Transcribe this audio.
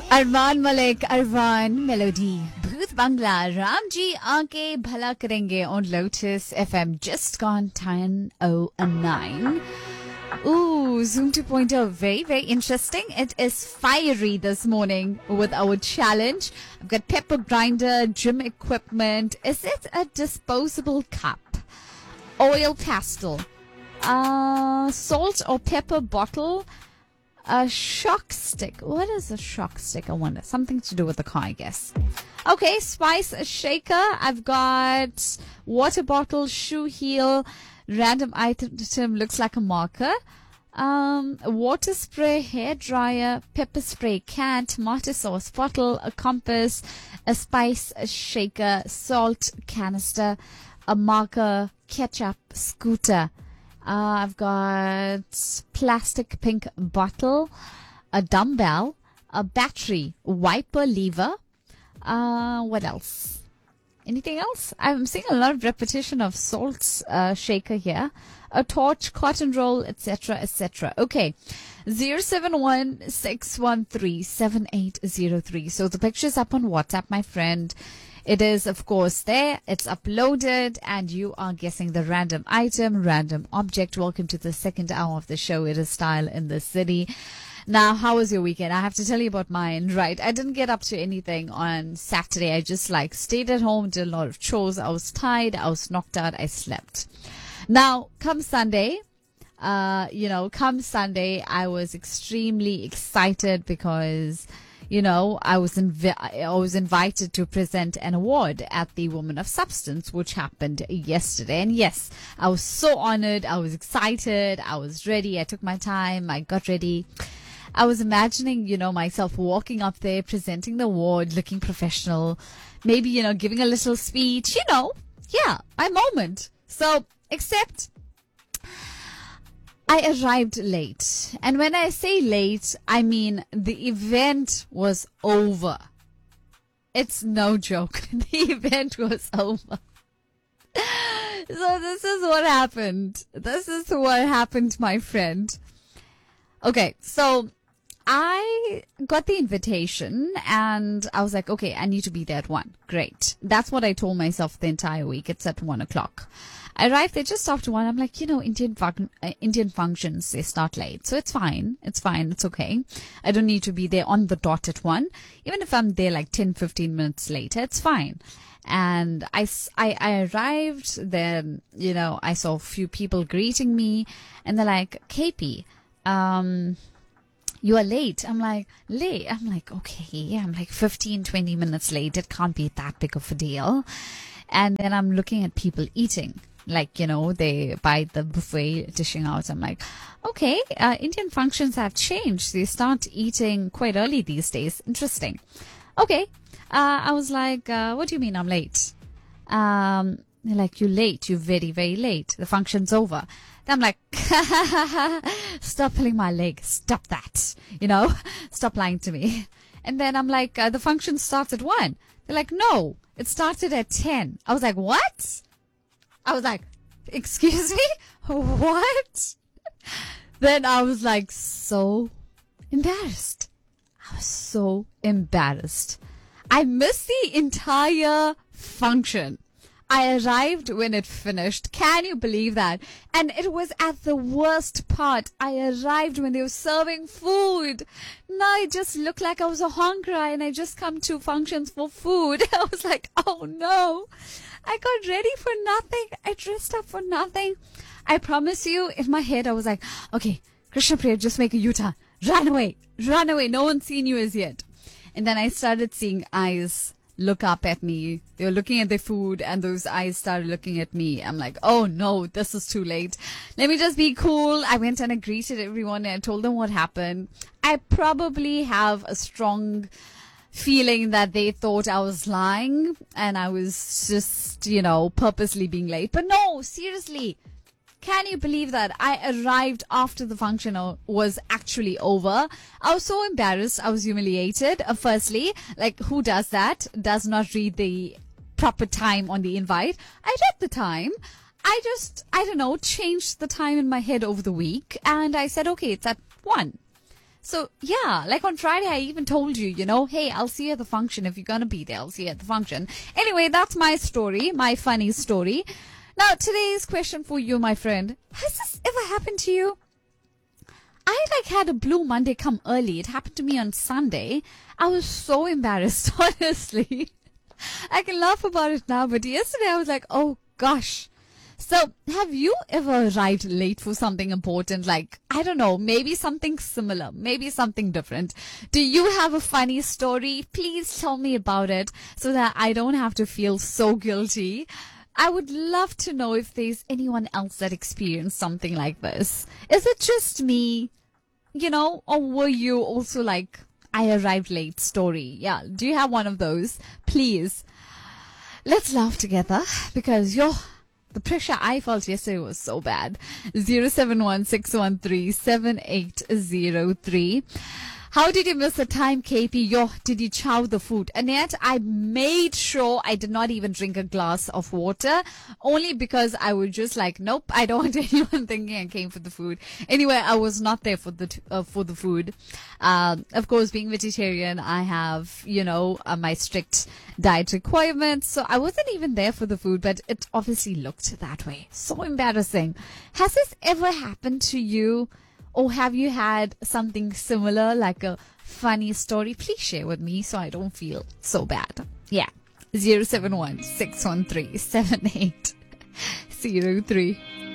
अरमान मलिक, अरमान melody, भूत बंगला, राम जी आके भला करेंगे on Lotus FM. Just gone 10:09. Ooh, Zoom 2.0, very, very interesting. It is fiery this morning with our challenge. I've got pepper grinder, gym equipment. Is it a disposable cup? Oil pastel. Salt or pepper bottle. A shock stick. What is a shock stick? I wonder. Something to do with the car, I guess. Okay, spice shaker. I've got water bottle, shoe heel, random item looks like a marker. Water spray, hair dryer, pepper spray can, tomato sauce bottle, a compass, a spice shaker, salt canister, a marker, ketchup, scooter. I've got plastic pink bottle, a dumbbell, a battery, wiper lever. What else? Anything else? I'm seeing a lot of repetition of salt shaker here. A torch, cotton roll, etc., etc. Okay. 071-613-7803. So the picture's up on WhatsApp, my friend. It is, of course, there. It's uploaded, and you are guessing the random item, random object. Welcome to the second hour of the show. It is Style in the City. Now, how was your weekend? I have to tell you about mine, right? I didn't get up to anything on Saturday. I just stayed at home, did a lot of chores. I was tired. I was knocked out. I slept. Now, come Sunday, I was extremely excited because I was invited to present an award at the Woman of Substance, which happened yesterday. And yes, I was so honored. I was excited. I was ready. I took my time. I got ready. I was imagining, myself walking up there, presenting the award, looking professional, maybe, giving a little speech, my moment. So, except I arrived late. And when I say late, I mean the event was over. It's no joke. The event was over. So this is what happened. This is what happened, my friend. Okay, so I got the invitation and I was like, okay, I need to be there at 1. Great. That's what I told myself the entire week. It's at 1 o'clock. I arrived there just after 1. I'm like, Indian functions, they start late. So it's fine. It's fine. It's okay. I don't need to be there on the dot at 1. Even if I'm there 10, 15 minutes later, it's fine. And I arrived, then, I saw a few people greeting me and they're like, KP, you are late. I'm like, late? I'm like, okay. I'm 15, 20 minutes late. It can't be that big of a deal. And then I'm looking at people eating. They buy the buffet dishing out. I'm like, okay, Indian functions have changed. They start eating quite early these days. Interesting. Okay. I was like, what do you mean I'm late? They're like, you're late. You're very, very late. The function's over. Then I'm like, stop pulling my leg. Stop that. Stop lying to me. And then I'm like, the function starts at 1. They're like, no, it started at 10. I was like, what? I was like, excuse me? What? Then I was so embarrassed. I was so embarrassed. I missed the entire function. I arrived when it finished. Can you believe that? And it was at the worst part. I arrived when they were serving food. Now it just looked like I was a hongra and I just come to functions for food. I was like, oh no. I got ready for nothing. I dressed up for nothing. I promise you, in my head, I was like, okay, Krishna Priya, just make a U-turn. Run away. Run away. No one's seen you as yet. And then I started seeing eyes look up at me. They were looking at their food and those eyes started looking at me. I'm like, oh no, this is too late. Let me just be cool. I went and I greeted everyone and I told them what happened. I probably have a strong feeling that they thought I was lying and I was just, purposely being late. But no, seriously. Can you believe that? I arrived after the function was actually over. I was so embarrassed. I was humiliated. Firstly, who does that? Does not read the proper time on the invite. I read the time. I don't know, changed the time in my head over the week. And I said, okay, it's at 1. So yeah, like on Friday, I even told you, hey, I'll see you at the function. If you're going to be there, I'll see you at the function. Anyway, that's my story, my funny story. Now, today's question for you, my friend. Has this ever happened to you? I had a Blue Monday come early. It happened to me on Sunday. I was so embarrassed, honestly. I can laugh about it now, but yesterday I was like, oh gosh. So, have you ever arrived late for something important? Like, I don't know, maybe something similar, maybe something different. Do you have a funny story? Please tell me about it so that I don't have to feel so guilty. I would love to know if there's anyone else that experienced something like this. Is it just me? Or were you also like, I arrived late story? Yeah. Do you have one of those? Please. Let's laugh together because the pressure I felt yesterday was so bad. 071-613-7803. How did you miss the time, KP? Did you chow the food? Annette, I made sure I did not even drink a glass of water, only because I was just like, nope, I don't want anyone thinking I came for the food. Anyway, I was not there for the food. Of course, being vegetarian, I have, my strict diet requirements, so I wasn't even there for the food, but it obviously looked that way. So embarrassing. Has this ever happened to you? Or have you had something similar, like a funny story? Please share with me so I don't feel so bad. Yeah. 071-613-7803.